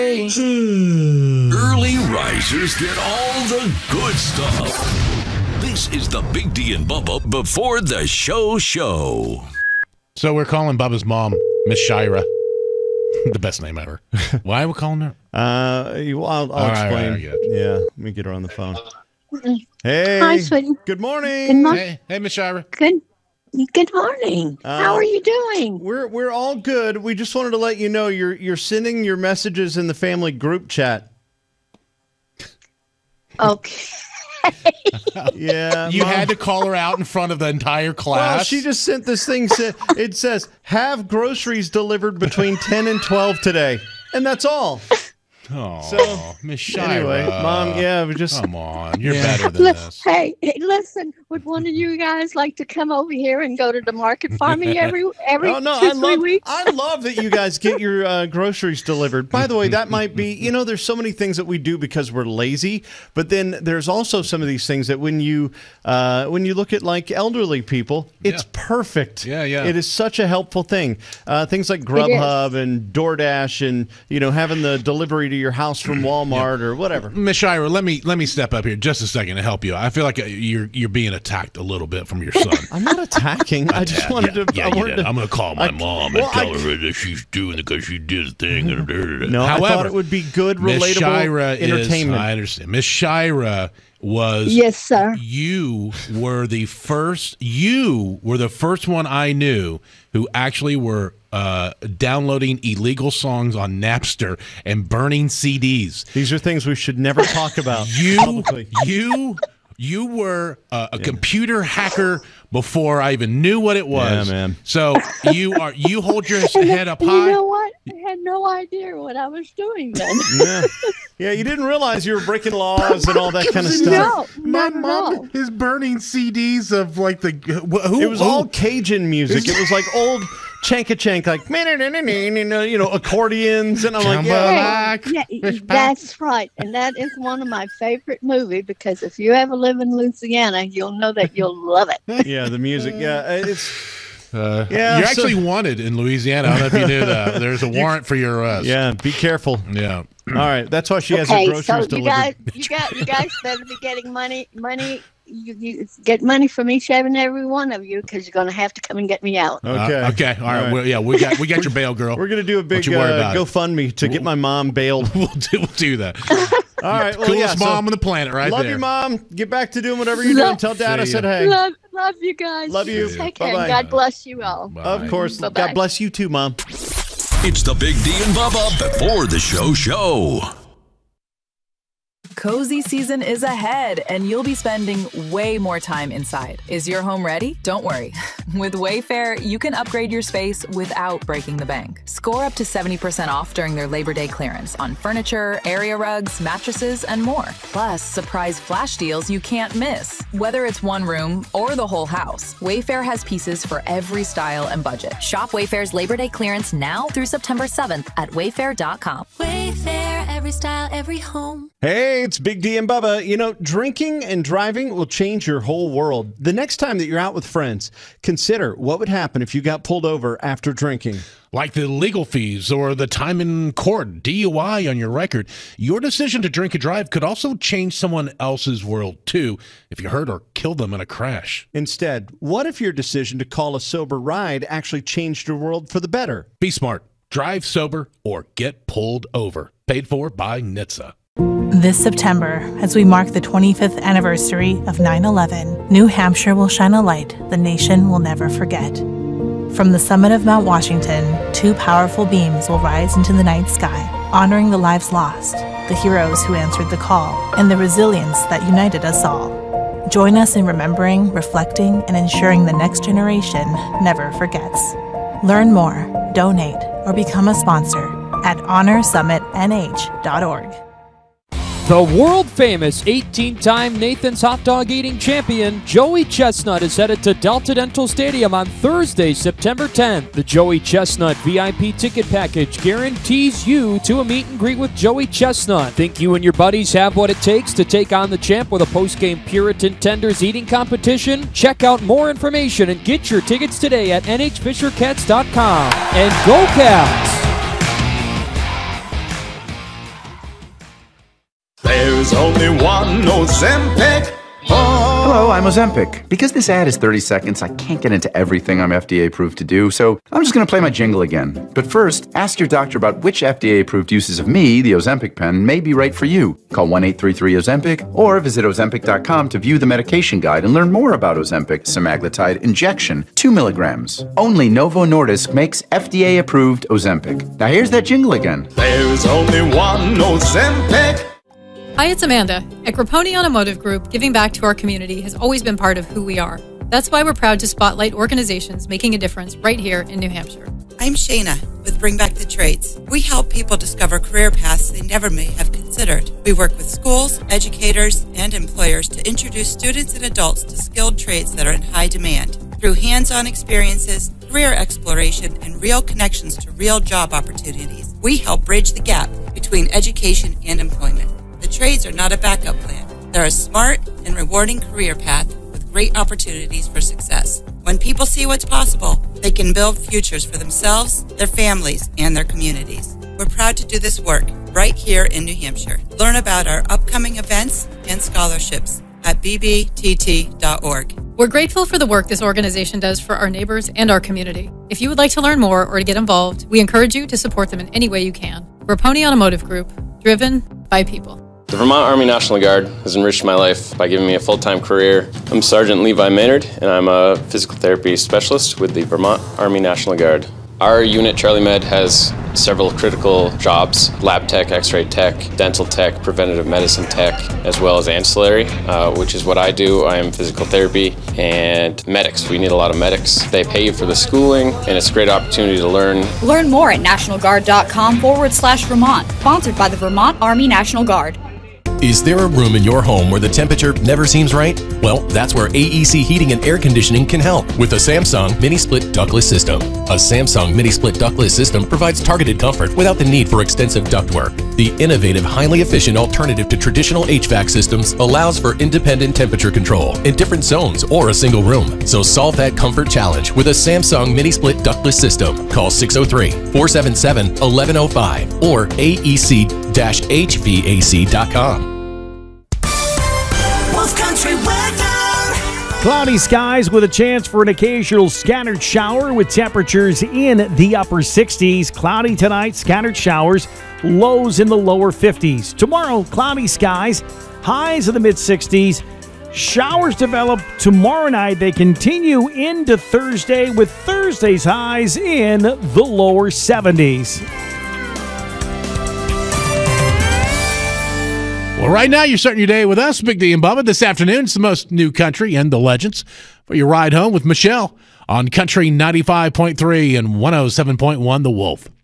Early risers get all the good stuff. This is the Big D and Bubba before the show. So we're calling Bubba's mom, Miss Shira. The best name ever. Why are we calling her? I'll explain. Right, yeah, let me get her on the phone. Hey. Hi, sweetie. Good morning. Good morning. Hey, Miss Shira. Good morning. How are you doing? We're all good. We just wanted to let you know you're sending your messages in the family group chat. Okay. Yeah. You had to call her out in front of the entire class. Well, she just sent this thing. It says, have groceries delivered between 10 and 12 today. And that's all. Oh, so, Miss Shira. Anyway, Mom, yeah, we just... Come on, you're better than this. Hey, listen, would one of you guys like to come over here and go to the market farming every 3 weeks? I love that you guys get your groceries delivered. By the way, that might be, there's so many things that we do because we're lazy, but then there's also some of these things that when you look at like elderly people, it's perfect. Yeah. It is such a helpful thing. Things like Grubhub and DoorDash and, having the delivery to your house from Walmart or whatever. Miss Shira, let me step up here just a second to help you. I feel like you're being attacked a little bit from your son. I'm not attacking. I just wanted to. I'm going to call my mom and tell her that she's doing it because she did a thing. No, however, I thought it would be good, relatable entertainment. I understand. Miss Shira was. Yes, sir. You were the first one I knew who actually were downloading illegal songs on Napster and burning CDs. These are things we should never talk about publicly. You were a computer hacker before I even knew what it was. Yeah, man. So you hold your head up high. You know what? I had no idea what I was doing then. Yeah, you didn't realize you were breaking laws and all that kind of stuff. No, My not at mom all. is burning CDs of like It was all Cajun music. It was like old chanka-chank, like, accordions. And I'm like, yeah, that's right. And that is one of my favorite movies because if you ever live in Louisiana, you'll know that you'll love it. Yeah, the music. Yeah, it's... you're actually wanted in Louisiana. I don't know if you knew that. There's a warrant for your arrest. Yeah, be careful. Yeah. All right, that's why she has her groceries delivered. You guys better be getting money. You get money from each and every one of you because you're going to have to come and get me out. Okay. All right. Well, we got your bail, girl. We're going to do a big GoFundMe to get my mom bailed. We'll do that. All right. Well, coolest mom on the planet, right love there. Love you, Mom. Get back to doing whatever you're doing. Tell Dad I said hey. Love you guys. Love you. Take care. Bye-bye. God bless you all. Bye. Of course. Bye-bye. God bless you too, Mom. It's the Big D and Bubba before the show. Cozy season is ahead, and you'll be spending way more time inside. Is your home ready? Don't worry. With Wayfair, you can upgrade your space without breaking the bank. Score up to 70% off during their Labor Day clearance on furniture, area rugs, mattresses, and more. Plus, surprise flash deals you can't miss. Whether it's one room or the whole house, Wayfair has pieces for every style and budget. Shop Wayfair's Labor Day clearance now through September 7th at wayfair.com. Wayfair, every style, every home. Hey, it's Big D and Bubba. Drinking and driving will change your whole world. The next time that you're out with friends, consider what would happen if you got pulled over after drinking. Like the legal fees or the time in court, DUI on your record. Your decision to drink and drive could also change someone else's world, too, if you hurt or killed them in a crash. Instead, what if your decision to call a sober ride actually changed your world for the better? Be smart. Drive sober or get pulled over. Paid for by NHTSA. This September, as we mark the 25th anniversary of 9/11, New Hampshire will shine a light the nation will never forget. From the summit of Mount Washington, two powerful beams will rise into the night sky, honoring the lives lost, the heroes who answered the call, and the resilience that united us all. Join us in remembering, reflecting, and ensuring the next generation never forgets. Learn more, donate, or become a sponsor at honorsummitnh.org. The world-famous 18-time Nathan's Hot Dog Eating Champion, Joey Chestnut, is headed to Delta Dental Stadium on Thursday, September 10th. The Joey Chestnut VIP ticket package guarantees you to a meet and greet with Joey Chestnut. Think you and your buddies have what it takes to take on the champ with a post-game Puritan Tenders eating competition? Check out more information and get your tickets today at nhfishercats.com. And go Cats! There's only one Ozempic. Hello, I'm Ozempic. Because this ad is 30 seconds, I can't get into everything I'm FDA approved to do, so I'm just going to play my jingle again. But first, ask your doctor about which FDA approved uses of me, the Ozempic pen, may be right for you. Call 1-833-OZEMPIC or visit Ozempic.com to view the medication guide and learn more about Ozempic semaglutide injection, 2 milligrams. Only Novo Nordisk makes FDA approved Ozempic. Now here's that jingle again. There's only one Ozempic. Hi, it's Amanda. At Grapponi Automotive Group, giving back to our community has always been part of who we are. That's why we're proud to spotlight organizations making a difference right here in New Hampshire. I'm Shayna with Bring Back the Trades. We help people discover career paths they never may have considered. We work with schools, educators, and employers to introduce students and adults to skilled trades that are in high demand. Through hands-on experiences, career exploration, and real connections to real job opportunities, we help bridge the gap between education and employment. The trades are not a backup plan. They're a smart and rewarding career path with great opportunities for success. When people see what's possible, they can build futures for themselves, their families, and their communities. We're proud to do this work right here in New Hampshire. Learn about our upcoming events and scholarships at bbtt.org. We're grateful for the work this organization does for our neighbors and our community. If you would like to learn more or to get involved, we encourage you to support them in any way you can. Grapponi Automotive Group, driven by people. The Vermont Army National Guard has enriched my life by giving me a full-time career. I'm Sergeant Levi Maynard, and I'm a physical therapy specialist with the Vermont Army National Guard. Our unit, Charlie Med, has several critical jobs: lab tech, x-ray tech, dental tech, preventative medicine tech, as well as ancillary, which is what I do. I am physical therapy and medics. We need a lot of medics. They pay you for the schooling, and it's a great opportunity to learn. Learn more at nationalguard.com/Vermont, sponsored by the Vermont Army National Guard. Is there a room in your home where the temperature never seems right? Well, that's where AEC Heating and Air Conditioning can help with a Samsung Mini-Split Ductless System. A Samsung Mini-Split Ductless System provides targeted comfort without the need for extensive ductwork. The innovative, highly efficient alternative to traditional HVAC systems allows for independent temperature control in different zones or a single room. So solve that comfort challenge with a Samsung Mini-Split Ductless System. Call 603-477-1105 or AEC-HVAC.com. Country weather. Cloudy skies with a chance for an occasional scattered shower with temperatures in the upper 60s. Cloudy tonight, scattered showers, lows in the lower 50s. Tomorrow, cloudy skies, highs in the mid-60s. Showers develop tomorrow night. They continue into Thursday with Thursday's highs in the lower 70s. Well, right now you're starting your day with us, Big D and Bubba. This afternoon, it's the most new country and the legends for your ride home with Michelle on Country 95.3 and 107.1 The Wolf.